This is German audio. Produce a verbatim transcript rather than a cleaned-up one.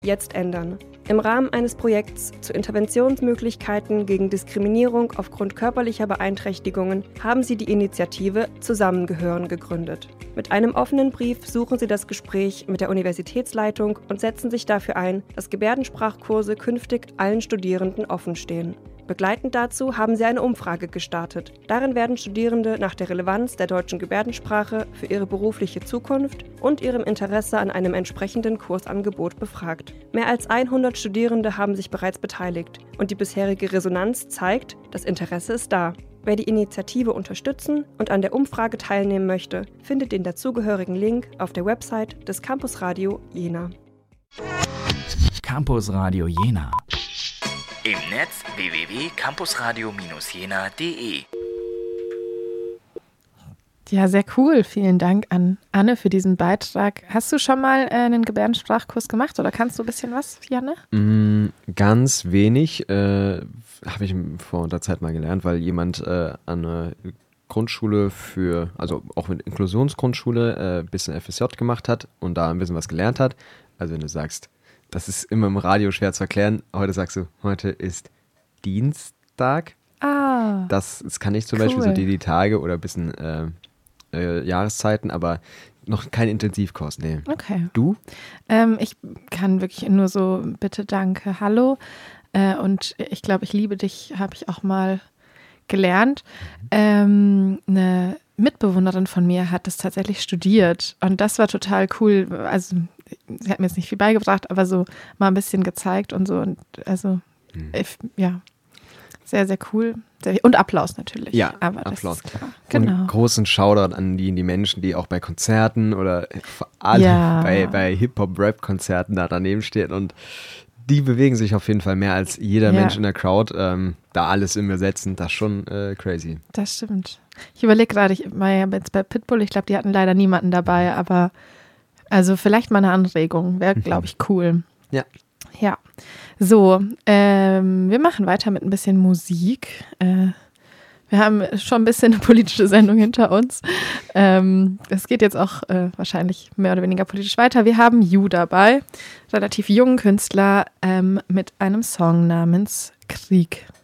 Jetzt ändern. Im Rahmen eines Projekts zu Interventionsmöglichkeiten gegen Diskriminierung aufgrund körperlicher Beeinträchtigungen haben sie die Initiative Zusammengehören gegründet. Mit einem offenen Brief suchen sie das Gespräch mit der Universitätsleitung und setzen sich dafür ein, dass Gebärdensprachkurse künftig allen Studierenden offen stehen. Begleitend dazu haben sie eine Umfrage gestartet. Darin werden Studierende nach der Relevanz der deutschen Gebärdensprache für ihre berufliche Zukunft und ihrem Interesse an einem entsprechenden Kursangebot befragt. Mehr als hundert Studierende haben sich bereits beteiligt und die bisherige Resonanz zeigt, das Interesse ist da. Wer die Initiative unterstützen und an der Umfrage teilnehmen möchte, findet den dazugehörigen Link auf der Website des Campus Radio Jena. Campus Radio Jena. Im Netz w w w punkt campusradio jena punkt de. Ja, sehr cool. Vielen Dank an Anne für diesen Beitrag. Hast du schon mal äh, einen Gebärdensprachkurs gemacht oder kannst du ein bisschen was, Janne? Mm, ganz wenig. Äh, habe ich vor der Zeit mal gelernt, weil jemand äh, an einer Grundschule für, also auch mit Inklusionsgrundschule, äh, ein bisschen F S J gemacht hat und da ein bisschen was gelernt hat. Also wenn du sagst, das ist immer im Radio schwer zu erklären, heute sagst du, heute ist Dienstag. Ah. Das, das kann ich zum cool. Beispiel so die, die Tage oder ein bisschen äh, äh, Jahreszeiten, aber noch kein Intensivkurs, nee. Okay. Du? Ähm, ich kann wirklich nur so bitte, danke, hallo. Äh, und ich glaube, ich liebe dich, habe ich auch mal gelernt. Ähm, eine Mitbewohnerin von mir hat das tatsächlich studiert und das war total cool. Also sie hat mir jetzt nicht viel beigebracht, aber so mal ein bisschen gezeigt und so. Und also, mhm. ich, ja, sehr, sehr cool. Sehr, und Applaus natürlich. Ja, aber Applaus. Das ist klar. Genau. Und großen Shoutout an die, die Menschen, die auch bei Konzerten oder vor allem ja. bei, bei Hip-Hop-Rap-Konzerten da daneben stehen und die bewegen sich auf jeden Fall mehr als jeder ja. Mensch in der Crowd. Ähm, da alles immer setzen, das ist schon äh, crazy. Das stimmt. Ich überlege gerade, ich war ja jetzt bei Pitbull, ich glaube, die hatten leider niemanden dabei, aber also vielleicht mal eine Anregung, wäre, glaube ich, cool. Ja. Ja. So, ähm, wir machen weiter mit ein bisschen Musik. Äh, wir haben schon ein bisschen eine politische Sendung hinter uns. Ähm, es geht jetzt auch äh, wahrscheinlich mehr oder weniger politisch weiter. Wir haben You dabei, relativ jungen Künstler ähm, mit einem Song namens Krieg.